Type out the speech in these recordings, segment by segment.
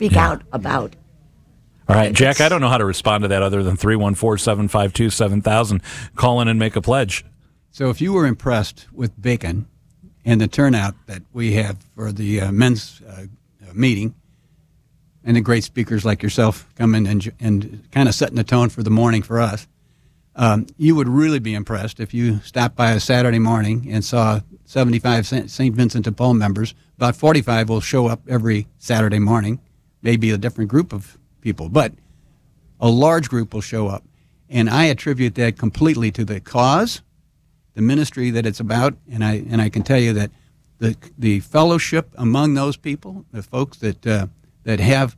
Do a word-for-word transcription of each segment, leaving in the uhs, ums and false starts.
speak Yeah. out about. All right, And Jack, it's- I don't know how to respond to that other than three one four, seven five two, seven thousand. Call in and make a pledge. So if you were impressed with Bacon and the turnout that we have for the uh, men's uh, meeting, and the great speakers like yourself coming and and kind of setting the tone for the morning for us, um, you would really be impressed if you stopped by a Saturday morning and saw seventy-five Saint Vincent de Paul members. About forty-five will show up every Saturday morning, maybe a different group of people, but a large group will show up. And I attribute that completely to the cause, the ministry that it's about, and I and I can tell you that the the fellowship among those people, the folks that uh, that have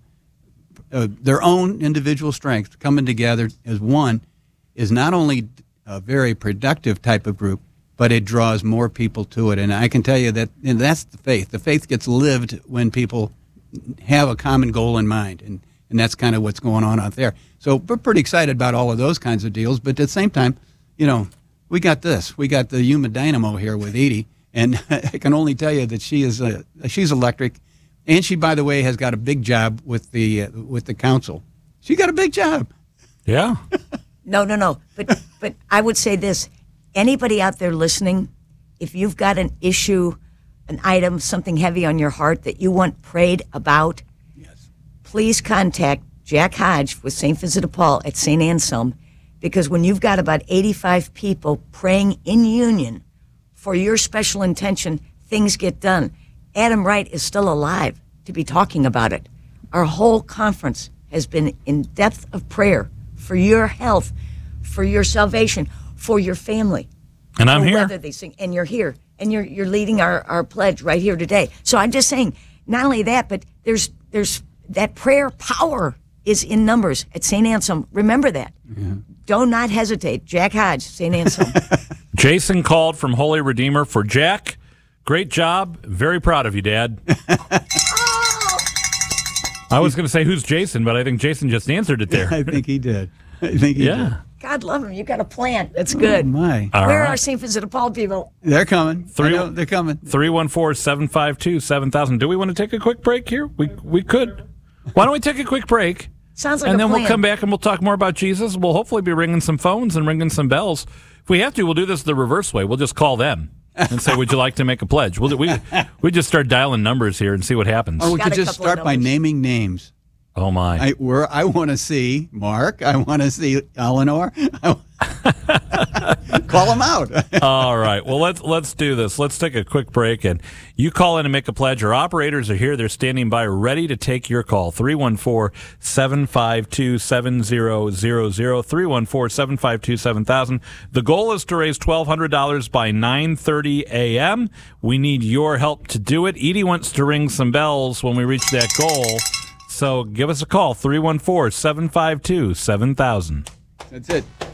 uh, their own individual strengths coming together as one, is not only a very productive type of group, but it draws more people to it. And I can tell you that, and that's the faith. The faith gets lived when people have a common goal in mind, and and that's kind of what's going on out there. So we're pretty excited about all of those kinds of deals, but at the same time, you know, we got this. We got the human dynamo here with Edie, and I can only tell you that she is uh, she's electric, and she, by the way, has got a big job with the uh, with the council. She got a big job. Yeah. No, no, no. But but I would say this: anybody out there listening, if you've got an issue, an item, something heavy on your heart that you want prayed about, Yes. please contact Jack Hodge with Saint Vincent de Paul at Saint Anselm, because when you've got about eighty-five people praying in union for your special intention, things get done. Adam Wright is still alive to be talking about it. Our whole conference has been in depth of prayer for your health, for your salvation, for your family. And I'm for here. Whether these things, and you're here, and you're you're leading our, our pledge right here today. So I'm just saying, not only that, but there's there's that prayer power is in numbers at Saint Anselm. Remember that. Yeah. Do not hesitate. Jack Hodge, Saint Anselm. Jason called from Holy Redeemer for Jack. Great job. Very proud of you, Dad. I was going to say, who's Jason? But I think Jason just answered it there. I think he did. I think he Yeah. God love him. You got a plan. That's did. good. Oh, my. All Where right. are Saint Vincent de Paul people? They're coming. Three- I know they're coming. three one four, seven five two, seven thousand. Do we want to take a quick break here? We we could. Why don't we take a quick break? Sounds like and a then plan. we'll come back and we'll talk more about Jesus. We'll hopefully be ringing some phones and ringing some bells. If we have to, we'll do this the reverse way. We'll just call them and say, would you like to make a pledge? We'll, we we just start dialing numbers here and see what happens. Or we Got could a just couple of start by numbers. naming names. Oh, my. I we're, I want to see Mark. I want to see Eleanor. Call them out. All right. Well, let's let's do this. Let's take a quick break, and you call in and make a pledge. Our operators are here. They're standing by, ready to take your call. three one four, seven five two, seven zero zero zero, three one four, seven five two, seven thousand. The goal is to raise twelve hundred dollars by nine thirty a.m. We need your help to do it. Edie wants to ring some bells when we reach that goal. So give us a call, three one four, seven five two, seven thousand. That's it.